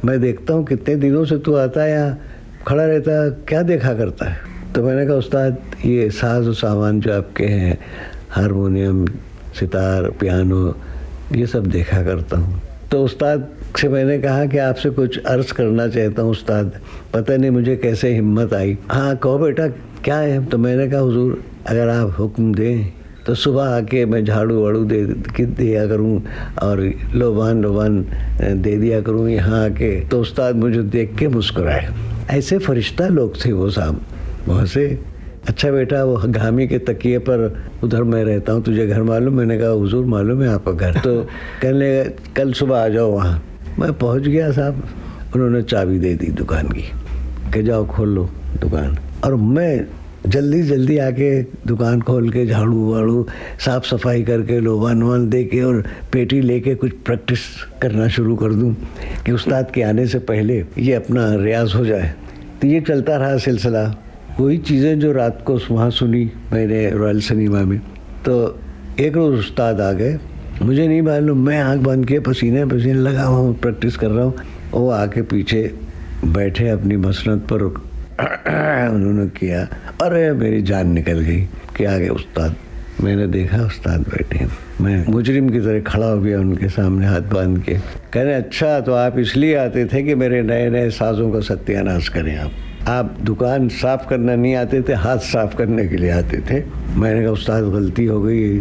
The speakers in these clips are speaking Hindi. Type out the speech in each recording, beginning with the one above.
मैं देखता हूँ कितने दिनों से तू आता है यहाँ खड़ा रहता है, क्या देखा करता है? तो मैंने कहा उस्ताद ये साज और सामान जो आपके हैं, हारमोनियम, सितार, पियानो, ये सब देखा करता हूँ। तो उस्ताद से मैंने कहा कि आपसे कुछ अर्ज करना चाहता हूँ उस्ताद, पता नहीं मुझे कैसे हिम्मत आई। हाँ कहो बेटा क्या है? तो मैंने कहा हुजूर अगर आप हुक्म दें तो सुबह आके मैं झाड़ू वाड़ू दे दिया करूं और लोबान दे दिया करूं यहाँ आके। तो उस्ताद मुझे देख के मुस्कुराए। ऐसे फरिश्ता लोग थे वो साहब, बहुत से। अच्छा बेटा वो घामी के तकिए पर उधर मैं रहता हूँ, तुझे घर मालूम? मैंने कहा हुजूर मालूम है आपका घर। तो कहने कल सुबह आ जाओ वहाँ। मैं पहुँच गया साहब, उन्होंने चाबी दे दी दुकान की कि जाओ खोल लो दुकान। और मैं जल्दी आके दुकान खोल के झाड़ू वाड़ू साफ़ सफाई करके लोबान दे के और पेटी लेके कुछ प्रैक्टिस करना शुरू कर दूं कि उस्ताद के आने से पहले ये अपना रियाज हो जाए। तो ये चलता रहा सिलसिला। वही चीज़ें जो रात को वहाँ सुनी मैंने रॉयल सिनेमा में। तो एक रोज़ उस्ताद आ गए, मुझे नहीं मालूम, मैं आँख बंद के पसीने लगा हुआ हूँ, प्रैक्टिस कर रहा हूँ। वो आके पीछे बैठे अपनी मसनद पर, उन्होंने किया, अरे मेरी जान निकल गई कि आ गए उस्ताद। मैंने देखा उस्ताद बैठे, मैं मुजरिम की तरह खड़ा हो गया उनके सामने हाथ बांध के। कहने अच्छा तो आप इसलिए आते थे कि मेरे नए नए साजों का सत्यानाश करें? आप दुकान साफ करना नहीं आते थे, हाथ साफ करने के लिए आते थे। मैंने कहा उस्ताद गलती हो गई,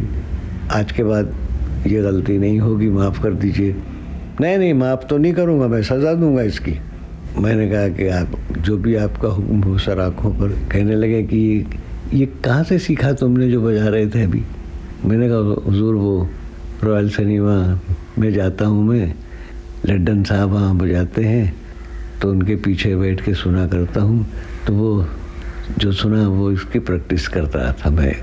आज के बाद ये गलती नहीं होगी, माफ़ कर दीजिए। नहीं माफ़ तो नहीं करूँगा, मैं सज़ा दूंगा इसकी। मैंने कहा कि आप जो भी आपका हुक्म हो सर आँखों पर। कहने लगे कि ये कहाँ से सीखा तुमने जो बजा रहे थे अभी? मैंने कहा हुजूर वो रॉयल सिनेमा में जाता हूँ मैं, लड्डन साहब वहाँ बजाते हैं तो उनके पीछे बैठ के सुना करता हूँ, तो वो जो सुना वो इसकी प्रैक्टिस करता था मैं।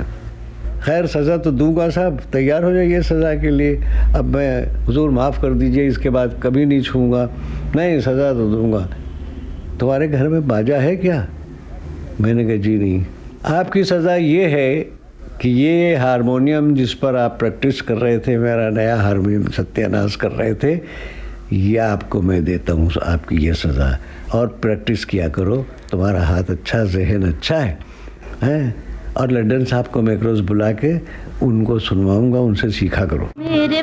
खैर सज़ा तो दूंगा साहब, तैयार हो जाइए सज़ा के लिए। अब मैं हुजूर माफ़ कर दीजिए, इसके बाद कभी नहीं छूँगा। नहीं सज़ा तो दूंगा। तुम्हारे घर में बाजा है क्या? मैंने कहा जी नहीं। आपकी सज़ा ये है कि ये हारमोनियम जिस पर आप प्रैक्टिस कर रहे थे, मेरा नया हारमोनियम सत्यानाश कर रहे थे, ये आपको मैं देता हूँ, आपकी ये सज़ा। और प्रैक्टिस किया करो, तुम्हारा हाथ अच्छा, ज़हन अच्छा है। और लड्डन साहब को मैं एक रोज़ बुला के उनको सुनवाऊँगा, उनसे सीखा करो।